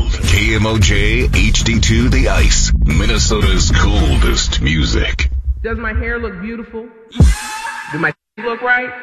Gold. KMOJ HD2 The Ice. Minnesota's coldest music. Does my hair look beautiful? Do my look right?